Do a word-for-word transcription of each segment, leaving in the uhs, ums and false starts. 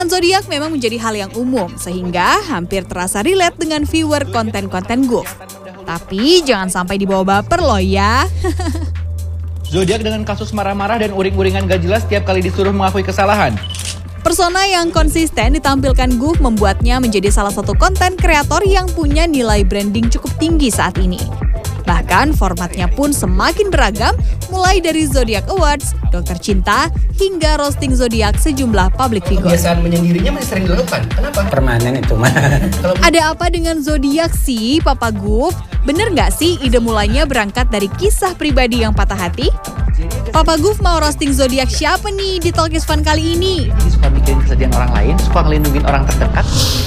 Zodiak memang menjadi hal yang umum, sehingga hampir terasa relate dengan viewer konten-konten Goof. Tapi jangan sampai dibawa baper loh ya. Zodiak dengan kasus marah-marah dan uring-uringan gak jelas setiap kali disuruh mengakui kesalahan. Persona yang konsisten ditampilkan Goof membuatnya menjadi salah satu konten kreator yang punya nilai branding cukup tinggi saat ini. Bahkan formatnya pun semakin beragam, mulai dari Zodiak Awards, Dokter Cinta, hingga roasting Zodiak sejumlah public figure. Kebiasaan menyendirinya masih sering dilakukan. Kenapa? Permanen itu mah. Ada apa dengan Zodiak sih, Papa Goof? Bener nggak sih ide mulainya berangkat dari kisah pribadi yang patah hati? Papa Goof mau roasting Zodiak siapa nih di Talk is Fun kali ini? Jadi suka bikin kesedihan orang lain, suka ngelindungin orang terdekat.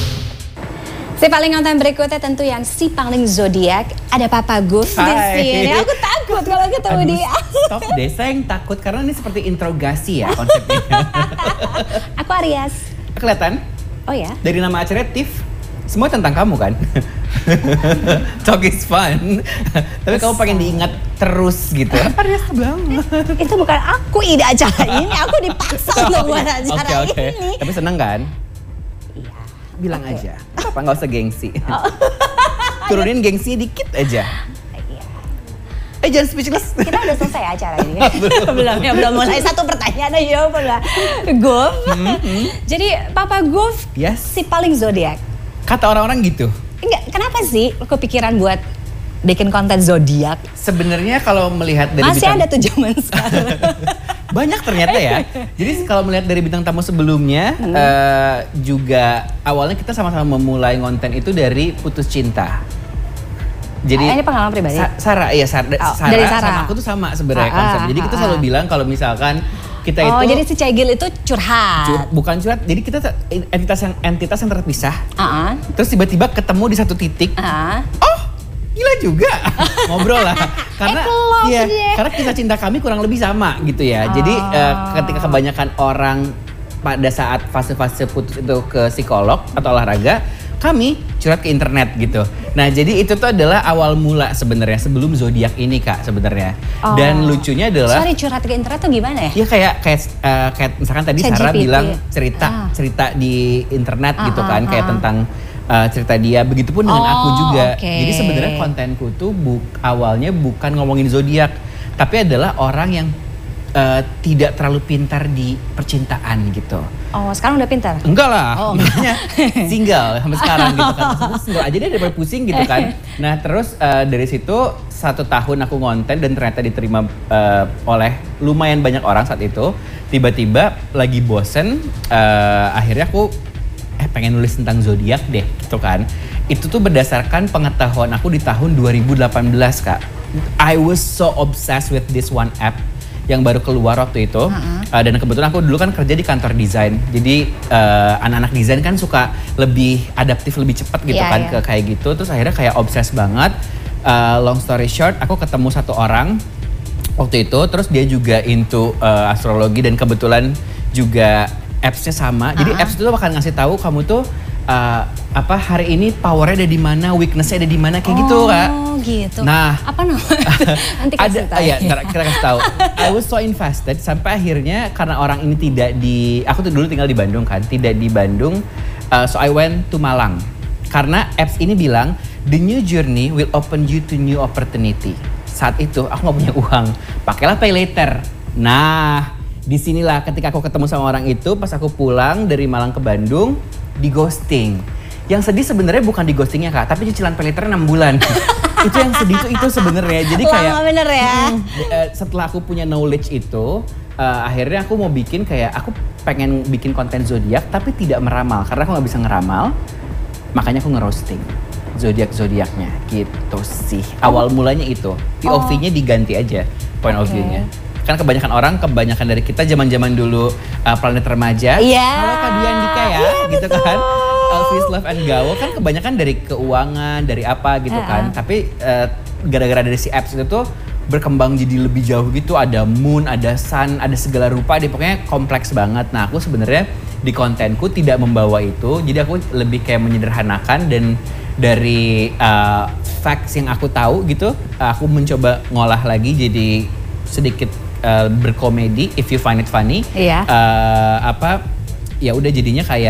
Si paling konten berikutnya tentu yang si paling Zodiak, ada Papa Goof di sini. Aku takut kalau ketemu Aduh, dia. Stop deh, saya yang takut karena ini seperti interogasi ya konsepnya. Aku Aries. Kelihatan? Oh ya? Dari nama acaranya Tiff, semua tentang kamu kan? Talk is Fun. Tapi kamu pengen diingat terus gitu. Aries banget. Itu bukan aku ide acara ini, aku dipaksa untuk buat acara Oke, oke. ini. Tapi seneng kan? Iya. Bilang Oke. aja. Apa nggak usah gengsi. Oh. Turunin gengsi dikit aja. Iya. Eh jangan speechless. Kita udah selesai acara ini. belum ya, belum mulai satu pertanyaan aja pula. Goof. Jadi Papa Goof Yes. si paling Zodiak. Kata orang-orang gitu. Enggak, kenapa sih kepikiran buat bikin konten Zodiak? Sebenarnya kalau melihat dari Masih bintang, ada tuh zaman sekarang. banyak ternyata ya. Jadi kalau melihat dari bintang tamu sebelumnya Hmm. eh, juga awalnya kita sama-sama memulai konten itu dari putus cinta. Jadi Ah, ini pengalaman pribadi? Sa- Sarah, iya Sarah, Oh, Sarah, dari Sarah. sama aku tuh sama sebenarnya Ah, konsep. ah, Jadi kita ah, selalu ah. bilang kalau misalkan kita Oh, itu jadi si Cegil itu curhat. cur- bukan curhat. Jadi kita te- entitas yang entitas yang terpisah. Ah, Terus tiba-tiba ketemu di satu titik. ah. Oh, gila juga. Ngobrol lah. Karena Eh, klop iya, dia. karena kisah cinta kami kurang lebih sama gitu ya. Jadi Oh. eh, ketika kebanyakan orang pada saat fase-fase putus itu ke psikolog atau olahraga, kami curhat ke internet gitu. Nah, jadi itu tuh adalah awal mula sebenarnya sebelum Zodiak ini Kak sebenarnya. Oh. Dan lucunya adalah Sorry, curhat ke internet tuh gimana ya? ya kayak kayak eh, kayak misalkan tadi Chat Sarah G P T. bilang cerita Ah. cerita di internet Ah, gitu ah, kan kayak ah. tentang uh, cerita dia, begitupun dengan Oh, aku juga. oke. Jadi sebenarnya kontenku tuh buk, awalnya bukan ngomongin Zodiak, tapi adalah orang yang uh, tidak terlalu pintar di percintaan gitu. Oh, sekarang udah pintar? Enggak lah, Oh. makanya single sampai sekarang gitu kan. Terus single aja deh daripada pusing gitu kan. Nah terus uh, dari situ satu tahun aku ngonten dan ternyata diterima uh, oleh lumayan banyak orang saat itu. Tiba-tiba lagi bosen, uh, akhirnya aku eh pengen nulis tentang Zodiak deh gitu kan. Itu tuh berdasarkan pengetahuan aku di tahun dua ribu delapan belas Kak. I was so obsessed with this one app yang baru keluar waktu itu. Uh-uh. Uh, dan kebetulan aku dulu kan kerja di kantor desain. Jadi uh, anak-anak desain kan suka lebih adaptif, lebih cepat gitu Iya, kan iya. ke kayak gitu. Terus akhirnya kayak obses banget. Uh, long story short, aku ketemu satu orang waktu itu. Terus dia juga into uh, astrologi dan kebetulan juga apps-nya sama. Jadi Uh-uh. apps itu bakal ngasih tahu kamu tuh uh, apa hari ini powernya ada di mana, weakness-nya ada di mana kayak gitu Kak. Oh gitu. Nah, apa namanya? Nanti ada, kasih tahu. iya, ntar kita kasih tahu. I was so invested sampai akhirnya karena orang ini tidak di, aku tuh dulu tinggal di Bandung kan, tidak di Bandung, uh, so I went to Malang. Karena apps ini bilang the new journey will open you to new opportunity. Saat itu aku nggak punya uang, pakailah pay later. Nah, disinilah ketika aku ketemu sama orang itu, pas aku pulang dari Malang ke Bandung, di ghosting. Yang sedih sebenarnya bukan di ghostingnya Kak, tapi cicilan pay later enam bulan. Itu yang sedih tuh itu sebenarnya. Jadi kayak Lama bener ya. mm, eh, setelah aku punya knowledge itu, eh, akhirnya aku mau bikin kayak aku pengen bikin konten Zodiak tapi tidak meramal karena aku nggak bisa ngeramal. Makanya aku ngerosting zodiak-zodiaknya gitu sih. Awal mulanya itu. P O V-nya diganti aja point of Oke. view-nya. Kan kebanyakan orang, kebanyakan dari kita zaman-zaman dulu uh, Planet Remaja. Iya. Halo Kak Dwi Andika ya, gitu kan. Elvis Love and Gaul kan kebanyakan dari keuangan, dari apa gitu Uh-uh. kan. Tapi uh, gara-gara dari si apps itu tuh berkembang jadi lebih jauh gitu. Ada moon, ada sun, ada segala rupa. Dia pokoknya kompleks banget. Nah aku sebenarnya di kontenku tidak membawa itu. Jadi aku lebih kayak menyederhanakan dan dari uh, facts yang aku tahu gitu, uh, aku mencoba ngolah lagi jadi sedikit uh, berkomedi. If you find it funny, Iya. uh, apa ya udah jadinya kayak